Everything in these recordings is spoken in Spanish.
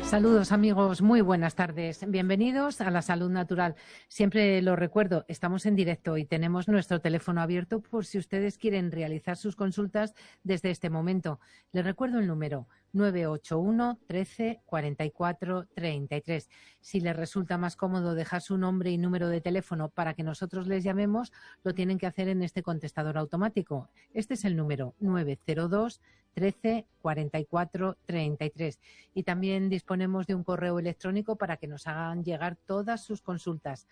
Saludos amigos, muy buenas tardes. Bienvenidos a La Salud Natural. Siempre lo recuerdo, estamos en directo y tenemos nuestro teléfono abierto por si ustedes quieren realizar sus consultas desde este momento. Les recuerdo el número 981 13 44 33. Si les resulta más cómodo dejar su nombre y número de teléfono para que nosotros les llamemos, lo tienen que hacer en este contestador automático. Este es el número 902 13 44 33. Y también disponemos de un correo electrónico para que nos hagan llegar todas sus consultas,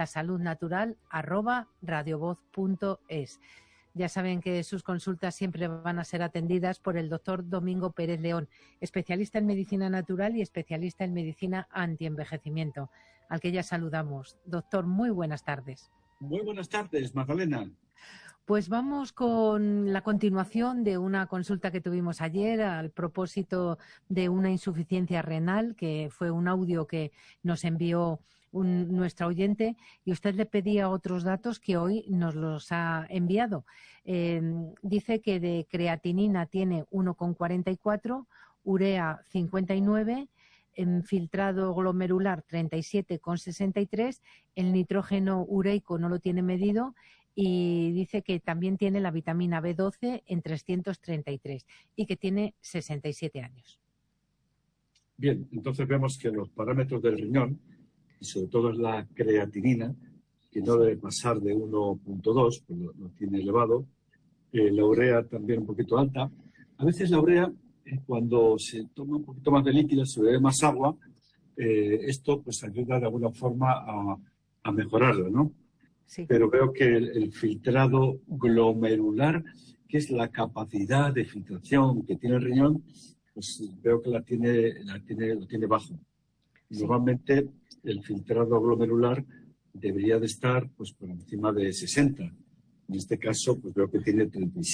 lasaludnatural@radiovoz.es. Ya saben que sus consultas siempre van a ser atendidas por el doctor Domingo Pérez León, especialista en medicina natural y especialista en medicina antienvejecimiento, al que ya saludamos. Doctor, muy buenas tardes. Muy buenas tardes, Magdalena. Pues vamos con la continuación de una consulta que tuvimos ayer al propósito de una insuficiencia renal, que fue un audio que nos envió nuestra oyente, y usted le pedía otros datos que hoy nos los ha enviado. Dice que de creatinina tiene 1,44, urea 59, filtrado glomerular 37,63, el nitrógeno ureico no lo tiene medido, y dice que también tiene la vitamina B12 en 333 y que tiene 67 años. Bien, entonces vemos que los parámetros del riñón, y sobre todo es la creatinina, que no debe pasar de 1,2, pues lo tiene elevado, la urea también un poquito alta. A veces la urea, cuando se toma un poquito más de líquido, se bebe más agua, esto pues ayuda de alguna forma a mejorarlo, ¿no? Sí. Pero veo que el filtrado glomerular, que es la capacidad de filtración que tiene el riñón, pues veo que lo tiene bajo. Sí. Normalmente el filtrado glomerular debería de estar pues por encima de 60. En este caso, pues veo que tiene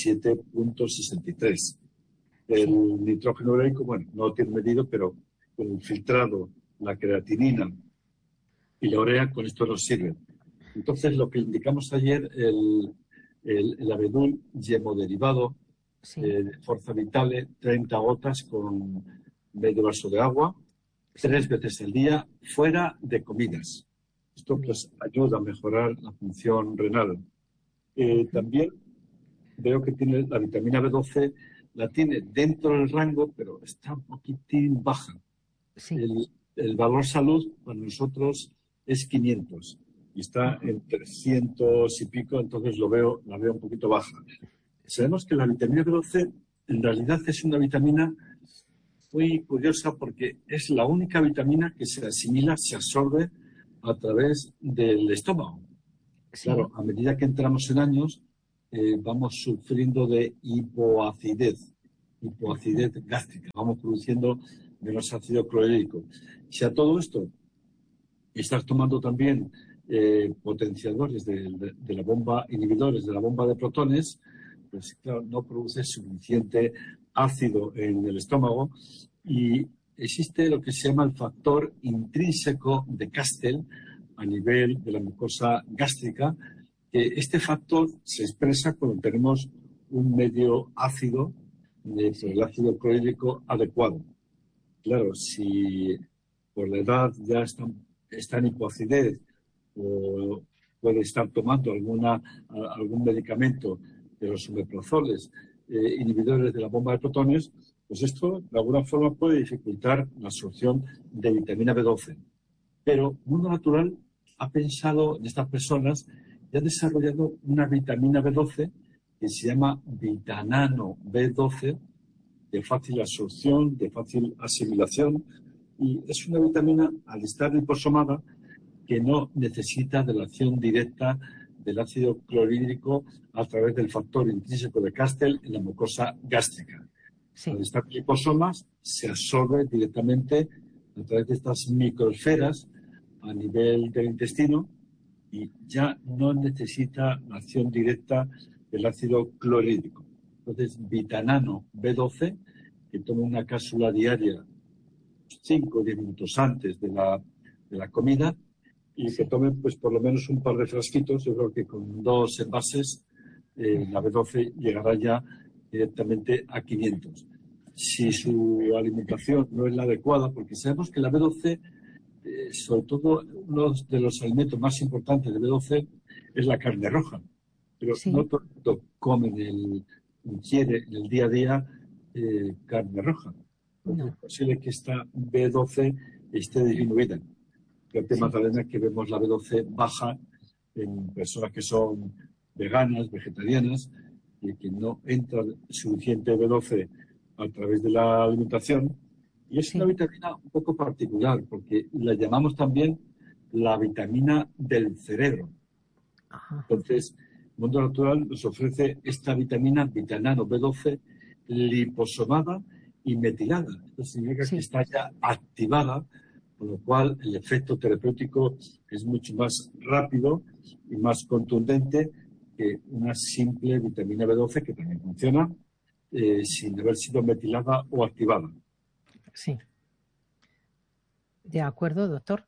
37,63. El nitrógeno ureico, bueno, no lo tiene medido, pero con el filtrado, la creatinina y la urea, con esto nos sirve. Entonces, lo que indicamos ayer, el abedul hemodiderivado, Forza Vitale, 30 gotas con medio vaso de agua, 3 veces al día, fuera de comidas. Esto pues ayuda a mejorar la función renal. También veo que tiene la vitamina B12, la tiene dentro del rango, pero está un poquitín baja. Sí. El valor salud para nosotros es 500 y está en 300 y pico, entonces la veo un poquito baja. Sabemos que la vitamina B12 en realidad es una vitamina muy curiosa porque es la única vitamina que se asimila, se absorbe a través del estómago. Sí. Claro, a medida que entramos en años, vamos sufriendo de hipoacidez gástrica, vamos produciendo menos ácido clorhídrico. Si a todo esto estás tomando también potenciadores de la bomba, inhibidores de la bomba de protones, pues claro, no produce suficiente ácido en el estómago y existe lo que se llama el factor intrínseco de Castell a nivel de la mucosa gástrica, que este factor se expresa cuando tenemos un medio ácido, el ácido clorhídrico adecuado. Claro, si por la edad ya está en hipoacidez o puede estar tomando algún medicamento de los omeprazoles, inhibidores de la bomba de protones, pues esto de alguna forma puede dificultar la absorción de vitamina B12. Pero Mundo Natural ha pensado en estas personas y ha desarrollado una vitamina B12 que se llama Vitanano B12, de fácil absorción, de fácil asimilación, y es una vitamina, al estar liposomada, que no necesita de la acción directa del ácido clorhídrico a través del factor intrínseco de Castell en la mucosa gástrica. Sí. Al estar liposomas, se absorbe directamente a través de estas microesferas a nivel del intestino y ya no necesita la acción directa del ácido clorhídrico. Entonces, Vitanano B12, que toma una cápsula diaria 5 o 10 minutos antes de la comida y que tomen pues por lo menos un par de frasquitos. Yo creo que con 2 envases la B12 llegará ya directamente a 500. si su alimentación no es la adecuada, porque sabemos que la B12, sobre todo uno de los alimentos más importantes de B12 es la carne roja, pero no Sí, todo el mundo ingiere en el día a día carne roja. Entonces no, es posible que esta B12 esté disminuida. Fíjate, sí, Magdalena, que vemos la B12 baja en personas que son veganas, vegetarianas, y que no entra suficiente B12 a través de la alimentación. Y es una sí. vitamina un poco particular, porque la llamamos también la vitamina del cerebro. Ajá, Entonces, el mundo natural nos ofrece esta vitamina, vitanano B12, liposomada y metilada. Esto significa que sí. está ya activada, con lo cual el efecto terapéutico es mucho más rápido y más contundente que una simple vitamina B12 que también funciona sin haber sido metilada o activada. Sí, de acuerdo, doctor.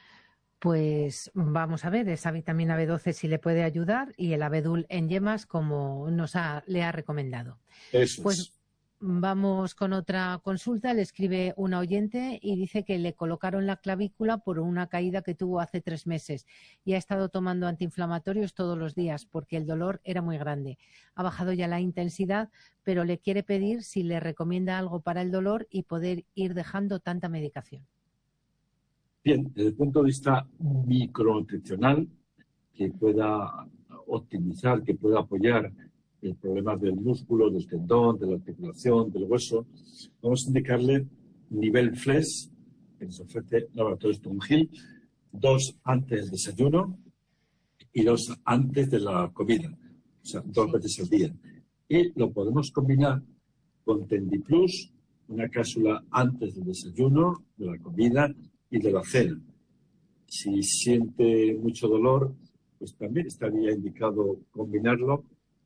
Pues vamos a ver esa vitamina B12 si le puede ayudar y el abedul en yemas como le ha recomendado. Eso Pues es. vamos con otra consulta. Le escribe una oyente y dice que le colocaron la clavícula por una caída que tuvo hace 3 meses y ha estado tomando antiinflamatorios todos los días porque el dolor era muy grande. Ha bajado ya la intensidad, pero le quiere pedir si le recomienda algo para el dolor y poder ir dejando tanta medicación. Bien, desde el punto de vista micronutricional, que pueda optimizar, que pueda apoyar el problema del músculo, del tendón, de la articulación, del hueso, vamos a indicarle nivel FLES, que nos ofrece Laboratorio Stonehill, 2 antes del desayuno y 2 antes de la comida, o sea, 2 Sí, veces al día. Y lo podemos combinar con Tendiplus, una cápsula antes del desayuno, de la comida y de la cena. Si siente mucho dolor, pues también estaría indicado combinarlo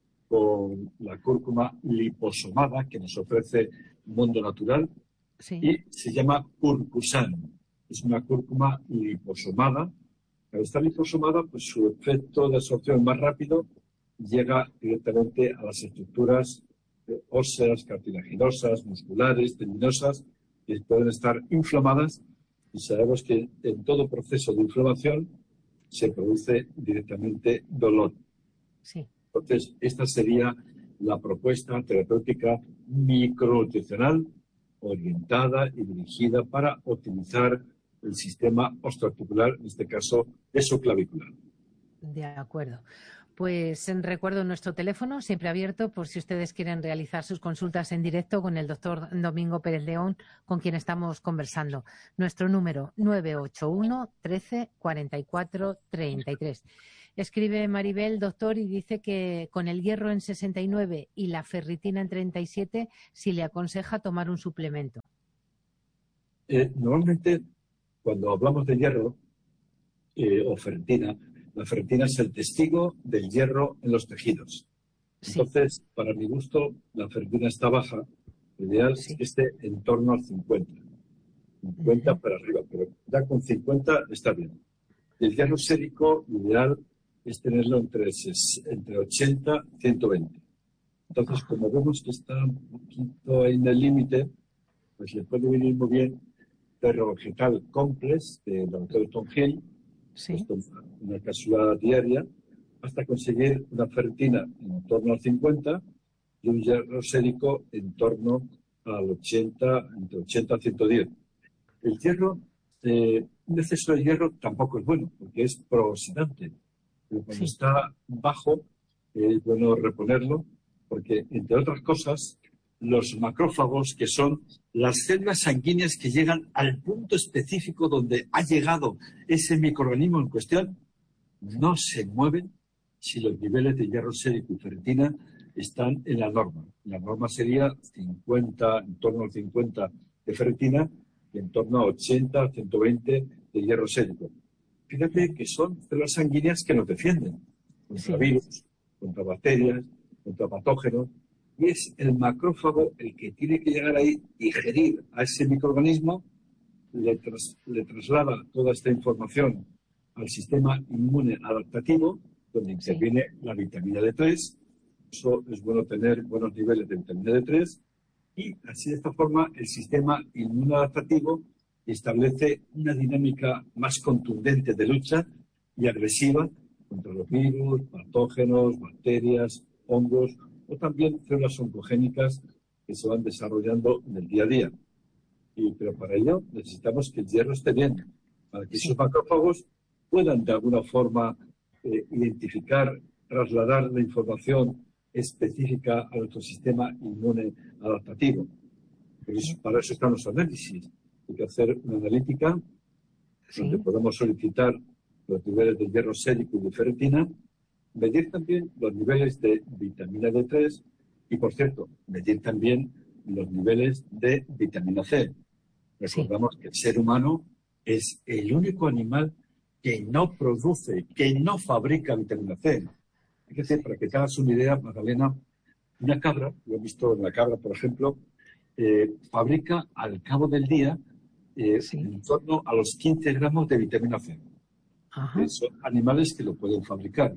con la cúrcuma liposomada que nos ofrece Mundo Natural sí, y se llama curcusan. Es una cúrcuma liposomada. Al estar liposomada, pues su efecto de absorción más rápido llega directamente a las estructuras óseas, cartilaginosas, musculares, tendinosas, que pueden estar inflamadas y sabemos que en todo proceso de inflamación se produce directamente dolor. sí. Entonces, esta sería la propuesta terapéutica micronutricional orientada y dirigida para optimizar el sistema osteoarticular, en este caso esoclavicular. De acuerdo. Pues recuerdo nuestro teléfono, siempre abierto, por si ustedes quieren realizar sus consultas en directo con el doctor Domingo Pérez León, con quien estamos conversando. Nuestro número 981 13 44 33. Escribe Maribel, doctor, y dice que con el hierro en 69 y la ferritina en 37, si le aconseja tomar un suplemento. Normalmente, cuando hablamos de hierro o ferritina, la ferritina es el testigo del hierro en los tejidos. Sí, Entonces, para mi gusto, la ferritina está baja. Lo ideal es sí. que esté en torno al 50. 50 Ujú. para arriba, pero ya con 50 está bien. El hierro sérico, lo ideal es tenerlo entre 80 y 120. Entonces, Ajá. como vemos que está un poquito en el límite, pues le puede venir muy bien Perro Vegetal Complex de Laboratorio Stonehill, Sí. esto es una cápsula diaria, hasta conseguir una ferritina en torno al 50 y un hierro sérico en torno al 80, entre 80 y 110. El hierro, un exceso de hierro tampoco es bueno, porque es prooxidante. Pero cuando Sí. está bajo, es bueno reponerlo, porque, entre otras cosas, los macrófagos, que son las células sanguíneas que llegan al punto específico donde ha llegado ese microorganismo en cuestión, no se mueven si los niveles de hierro sérico y ferritina están en la norma. La norma sería 50, en torno al 50 de ferritina y en torno a 80, 120 de hierro sérico. Fíjate que son células sanguíneas que nos defienden contra Sí. virus, contra bacterias, contra patógenos. Y es el macrófago el que tiene que llegar ahí, digerir a ese microorganismo, le traslada toda esta información al sistema inmune adaptativo, donde Sí. interviene la vitamina D3. Eso es bueno tener buenos niveles de vitamina D3 Y así, de esta forma, el sistema inmunológico establece una dinámica más contundente de lucha y agresiva contra los virus, patógenos, bacterias, hongos o también células oncogénicas que se van desarrollando en el día a día. Pero para ello necesitamos que el hierro esté bien, para que esos macrófagos puedan de alguna forma identificar, trasladar la información específica a nuestro sistema inmune adaptativo. Para eso están los análisis. Hay que hacer una analítica donde podemos solicitar los niveles de hierro sérico y de ferritina, medir también los niveles de vitamina D3 y, por cierto, medir también los niveles de vitamina C. Recordamos que el ser humano es el único animal que no produce, que no fabrica vitamina C. Fíjate, para que te hagas una idea, Magdalena, una cabra, lo he visto en la cabra, por ejemplo, fabrica al cabo del día en torno a los 15 gramos de vitamina C. Son animales que lo pueden fabricar.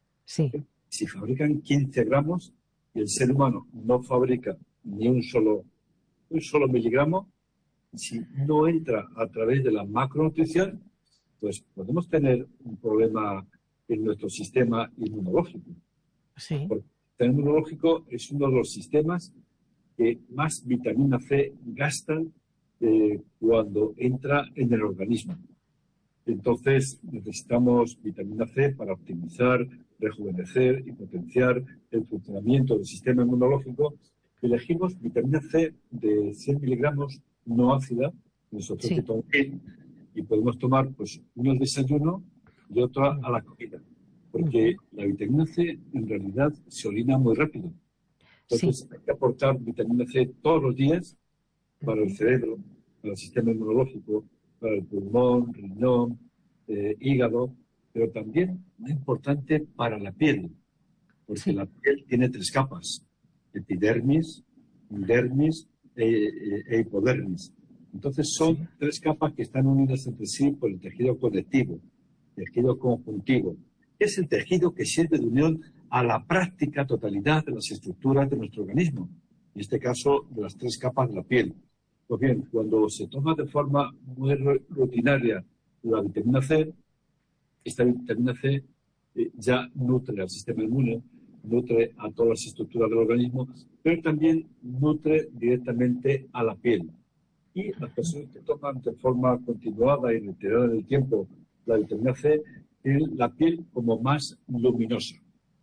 Si fabrican 15 gramos y el ser humano no fabrica ni un solo miligramo, si no entra a través de la macronutrición, pues podemos tener un problema en nuestro sistema inmunológico. Porque el sistema inmunológico es uno de los sistemas que más vitamina C gastan cuando entra en el organismo. Entonces, necesitamos vitamina C para optimizar, rejuvenecer y potenciar el funcionamiento del sistema inmunológico. Elegimos vitamina C de 100 miligramos no ácida, nosotros y podemos tomar pues uno al desayuno y otro a la comida. Porque la vitamina C en realidad se orina muy rápido. Entonces hay que aportar vitamina C todos los días para el cerebro, para el sistema inmunológico, para el pulmón, riñón, hígado, pero también muy importante para la piel, porque la piel tiene 3 capas: epidermis, dermis e hipodermis. Entonces son 3 capas que están unidas entre sí por el tejido conectivo, tejido conjuntivo. Es el tejido que sirve de unión a la práctica totalidad de las estructuras de nuestro organismo, en este caso de las 3 capas de la piel. Pues bien, cuando se toma de forma muy rutinaria la vitamina C, esta vitamina C ya nutre al sistema inmune, nutre a todas las estructuras del organismo, pero también nutre directamente a la piel. Y las personas que toman de forma continuada y reiterada en el tiempo la vitamina C, tienen la piel como más luminosa.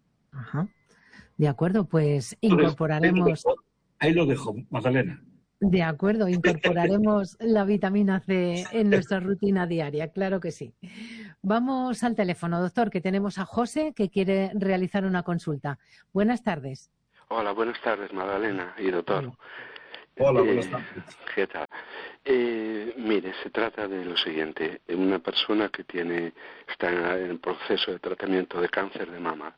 De acuerdo, pues incorporaremos... Ahí lo dejo, Magdalena. De acuerdo, incorporaremos la vitamina C en nuestra rutina diaria, claro que sí. Vamos al teléfono, doctor, que tenemos a José que quiere realizar una consulta. Buenas tardes. Hola, buenas tardes, Magdalena y doctor. Hola, buenas tardes. ¿Qué tal? Mire, se trata de lo siguiente. Una persona que está en el proceso de tratamiento de cáncer de mama.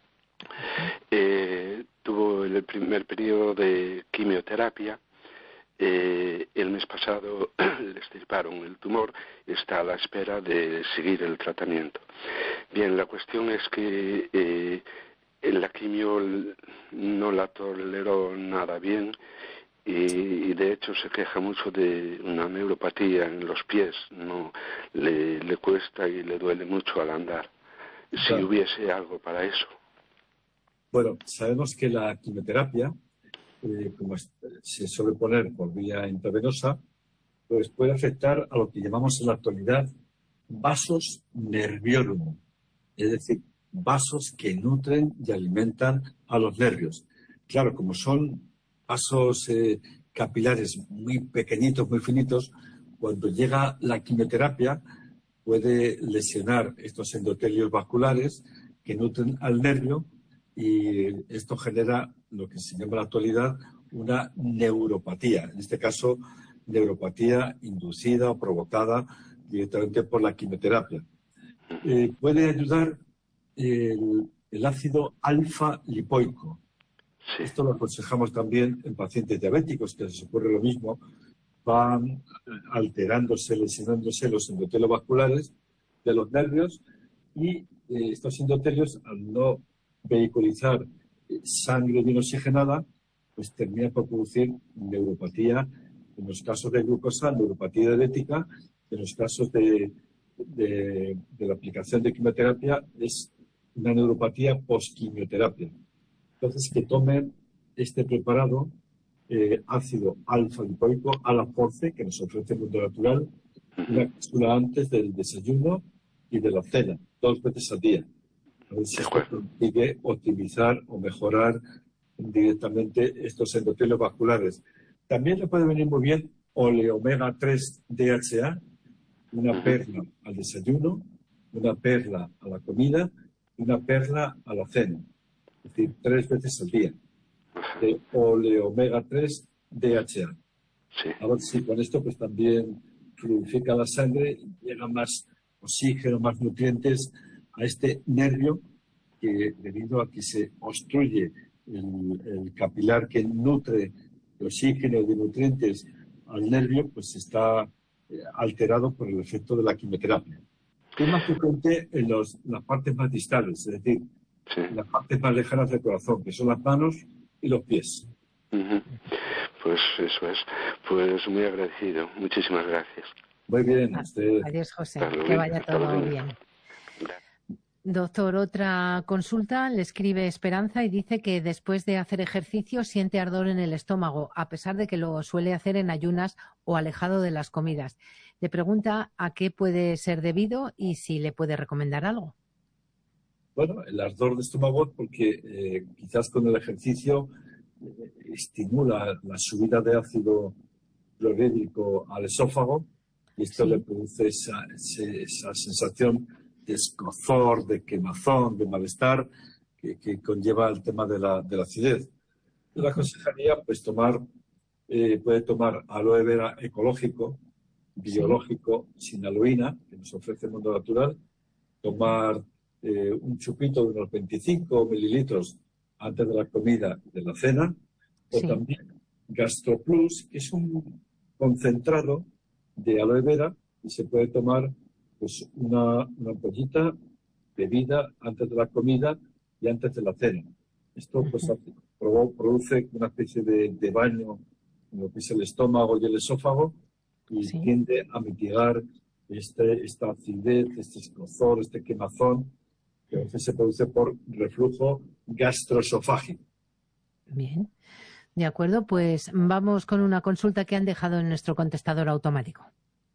Tuvo el primer periodo de quimioterapia. El mes pasado le extirparon el tumor y está a la espera de seguir el tratamiento. Bien, la cuestión es que la quimio no la toleró nada bien y de hecho se queja mucho de una neuropatía en los pies. No le cuesta y le duele mucho al andar. Si hubiese algo para eso. Bueno, sabemos que la quimioterapia, como se suele poner por vía intravenosa, pues puede afectar a lo que llamamos en la actualidad vasos nerviorum, es decir, vasos que nutren y alimentan a los nervios. Claro, como son vasos capilares muy pequeñitos, muy finitos, cuando llega la quimioterapia puede lesionar estos endotelios vasculares que nutren al nervio y esto genera lo que se llama en la actualidad una neuropatía, en este caso neuropatía inducida o provocada directamente por la quimioterapia. Puede ayudar el ácido alfa-lipoico. Esto lo aconsejamos también en pacientes diabéticos, que les ocurre lo mismo, van alterándose, lesionándose los endotelios vasculares de los nervios y estos endotelios, al no vehiculizar sangre bien oxigenada, pues termina por producir neuropatía, en los casos de glucosa, neuropatía diabética, en los casos de la aplicación de quimioterapia es una neuropatía posquimioterapia. Entonces, que tomen este preparado, ácido alfa-lipoico, Alaforce, que nos ofrece el mundo natural, una cápsula antes del desayuno y de la cena, 2 veces al día. A ver si esto consigue optimizar o mejorar directamente estos endotelios vasculares. También le puede venir muy bien oleomega 3 DHA, una perla al desayuno, una perla a la comida y una perla a la cena. Es decir, 3 veces al día. De oleomega 3 DHA. Sí. A ver si con esto pues también fluidifica la sangre y llega más oxígeno, más nutrientes a este nervio que, debido a que se obstruye el capilar que nutre de oxígeno y de nutrientes al nervio, pues está alterado por el efecto de la quimioterapia. Es más frecuente en las partes más distales, es decir, las partes más lejanas del corazón, que son las manos y los pies. Pues eso es. Pues muy agradecido. Muchísimas gracias. Muy bien, usted. Adiós, José. Que vaya todo bien. Doctor, otra consulta. Le escribe Esperanza y dice que después de hacer ejercicio siente ardor en el estómago, a pesar de que lo suele hacer en ayunas o alejado de las comidas. Le pregunta a qué puede ser debido y si le puede recomendar algo. Bueno, el ardor de estómago es porque quizás con el ejercicio estimula la subida de ácido clorhídrico al esófago y esto le produce esa sensación de escozor, de quemazón, de malestar que conlleva el tema de la acidez. Yo le aconsejaría pues puede tomar aloe vera ecológico, biológico, sin aloína, que nos ofrece el mundo natural, tomar un chupito de unos 25 mililitros antes de la comida y de la cena, o también GastroPlus, que es un concentrado de aloe vera y se puede tomar pues una ampollita bebida antes de la comida y antes de la cena. Esto pues produce una especie de baño en lo que es el estómago y el esófago y tiende a mitigar esta acidez, este escozor, este quemazón que a veces se produce por reflujo gastroesofágico. Bien. De acuerdo, pues vamos con una consulta que han dejado en nuestro contestador automático.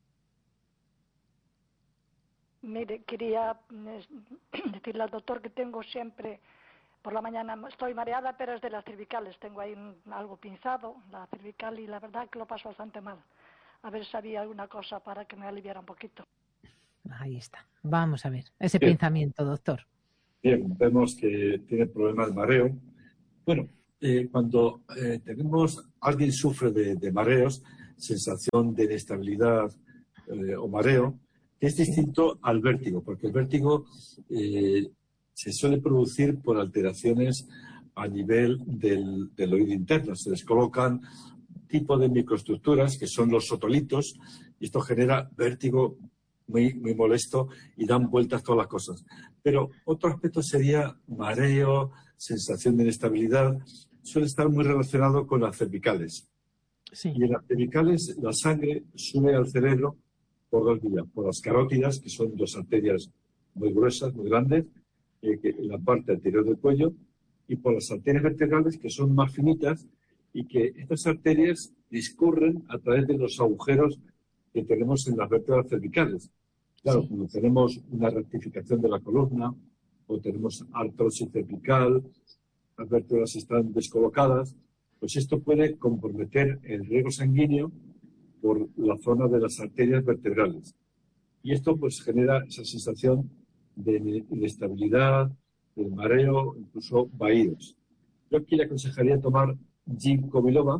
Mire, quería decirle al doctor que tengo siempre, por la mañana estoy mareada, pero es de las cervicales. Tengo ahí algo pinzado, la cervical, y la verdad que lo paso bastante mal. A ver si había alguna cosa para que me aliviara un poquito. Ahí está. Vamos a ver ese pinzamiento, doctor. Bien, vemos que tiene problemas de mareo. Bueno, cuando alguien sufre de mareos, sensación de inestabilidad o mareo, es distinto al vértigo, porque el vértigo se suele producir por alteraciones a nivel del oído interno. Se les colocan tipo de microestructuras que son los otolitos y esto genera vértigo muy, muy molesto y dan vueltas todas las cosas. Pero otro aspecto sería mareo, sensación de inestabilidad, suele estar muy relacionado con las cervicales. Y en las cervicales la sangre sube al cerebro por 2 vías, por las carótidas, que son 2 arterias muy gruesas, muy grandes, en la parte anterior del cuello, y por las arterias vertebrales, que son más finitas, y que estas arterias discurren a través de los agujeros que tenemos en las vértebras cervicales. Claro, cuando tenemos una rectificación de la columna o tenemos artrosis cervical, las vértebras están descolocadas, pues esto puede comprometer el riego sanguíneo por la zona de las arterias vertebrales. Y esto pues genera esa sensación de inestabilidad, de mareo, incluso vaídos. Yo aquí le aconsejaría tomar ginkgo biloba,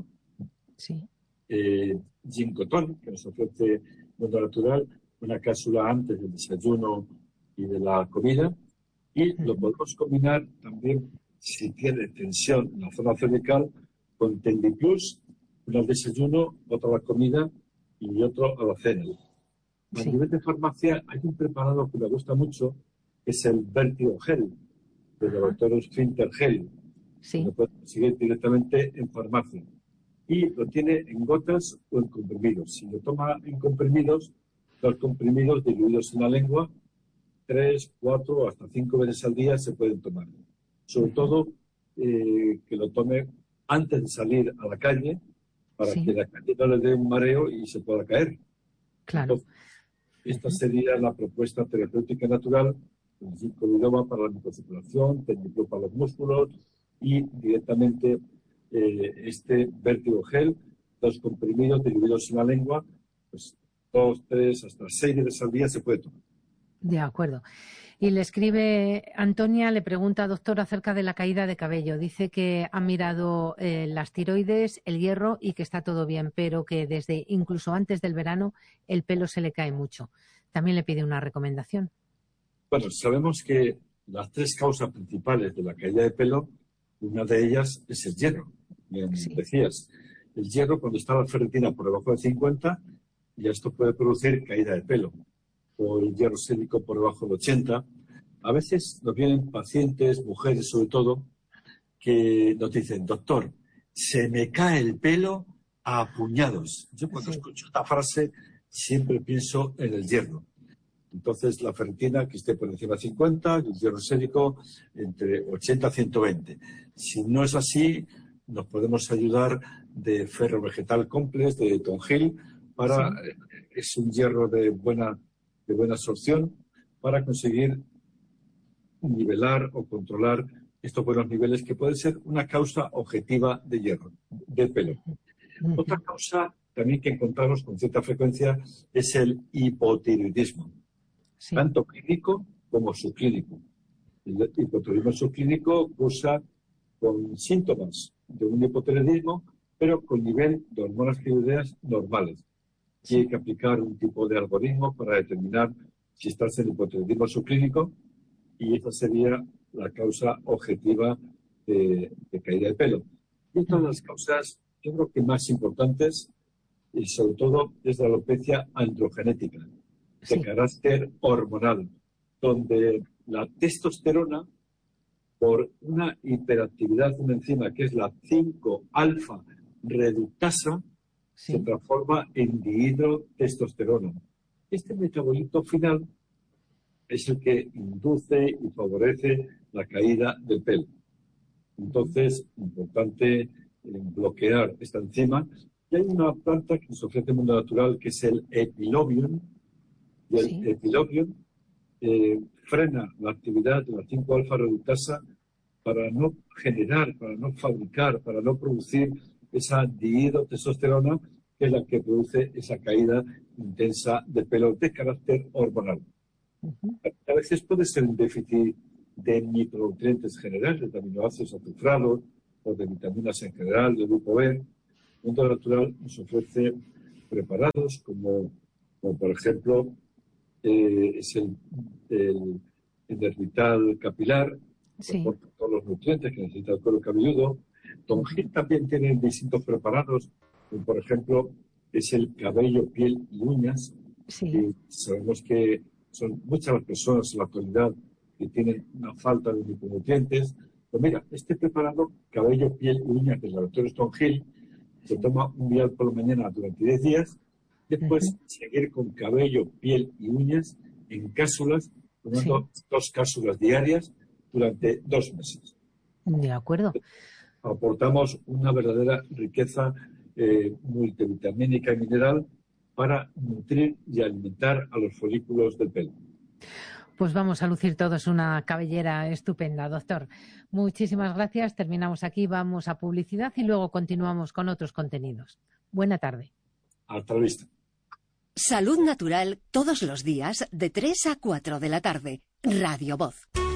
ginkgotón, que nos ofrece mundo natural, una cápsula antes del desayuno y de la comida, y lo podemos combinar también, si tiene tensión en la zona cervical, con Tendiplus, uno al desayuno, otro a la comida y otro a la cena. A nivel de farmacia hay un preparado que me gusta mucho, que es el Vertigo Gel, del laboratorio Finter Gel. Sí. Lo puede conseguir directamente en farmacia. Y lo tiene en gotas o en comprimidos. Si lo toma en comprimidos, los comprimidos diluidos en la lengua, 3, 4 hasta 5 veces al día se pueden tomar. Sobre todo que lo tome antes de salir a la calle, para que la calle no le dé un mareo y se pueda caer. Claro. Entonces, esta sería la propuesta terapéutica natural, el ginkgo biloba para la microcirculación, Tenjiploo para los músculos y directamente este vértigo gel, 2 comprimidos diluidos en la lengua, pues 2, 3, hasta 6 veces al día se puede tomar. De acuerdo. Y le escribe Antonia, le pregunta, doctor, acerca de la caída de cabello. Dice que ha mirado las tiroides, el hierro y que está todo bien, pero que desde incluso antes del verano el pelo se le cae mucho. También le pide una recomendación. Bueno, sabemos que las 3 causas principales de la caída de pelo, una de ellas es el hierro. Bien decías, el hierro cuando está la ferritina por debajo de 50, ya esto puede producir caída de pelo. O el hierro sérico por debajo de 80. A veces nos vienen pacientes, mujeres sobre todo, que nos dicen, doctor, se me cae el pelo a puñados. Yo cuando escucho esta frase siempre pienso en el hierro. Entonces la ferritina que esté por encima de 50, el hierro sérico entre 80 y 120. Si no es así, nos podemos ayudar de ferro vegetal complex, de Tonjil, para es un hierro de buena absorción para conseguir nivelar o controlar estos buenos niveles que pueden ser una causa objetiva de hierro, de pelo. Otra causa también que encontramos con cierta frecuencia es el hipotiroidismo, tanto clínico como subclínico. El hipotiroidismo subclínico cursa con síntomas de un hipotiroidismo, pero con nivel de hormonas tiroideas normales. Y hay que aplicar un tipo de algoritmo para determinar si estás en hipotiroidismo subclínico, y esa sería la causa objetiva de caída de pelo. Y otra de las causas, yo creo que más importantes, y sobre todo, es la alopecia androgenética, de carácter hormonal, donde la testosterona, por una hiperactividad de una enzima que es la 5-alfa reductasa, se transforma en dihidrotestosterona. Este metabolito final es el que induce y favorece la caída del pelo. Entonces, importante bloquear esta enzima. Y hay una planta que nos ofrece el mundo natural que es el epilobium. Y el epilobium frena la actividad de la 5-alfa reductasa para no generar, para no fabricar, para no producir esa dihidrotestosterona, que es la que produce esa caída intensa de pelo de carácter hormonal. A veces puede ser un déficit de micronutrientes generales, de aminoácidos azufrados o de vitaminas en general, de grupo B. El mundo natural nos ofrece preparados como por ejemplo, es el Hervital capilar, que aporta todos los nutrientes que necesita el cuero cabelludo. Tonjil también tiene distintos preparados, como por ejemplo es el cabello, piel y uñas. Y sabemos que son muchas las personas en la actualidad que tienen una falta de micronutrientes. Pues mira, este preparado, cabello, piel y uñas del laboratorio Tonjil, se toma un día por la mañana durante 10 días. Después seguir con cabello, piel y uñas en cápsulas, tomando 2 cápsulas diarias durante 2 meses. De acuerdo. Aportamos una verdadera riqueza multivitamínica y mineral para nutrir y alimentar a los folículos del pelo. Pues vamos a lucir todos una cabellera estupenda, doctor. Muchísimas gracias. Terminamos aquí, vamos a publicidad y luego continuamos con otros contenidos. Buena tarde. Hasta la vista. Salud Natural todos los días de 3 a 4 de la tarde. Radio Voz.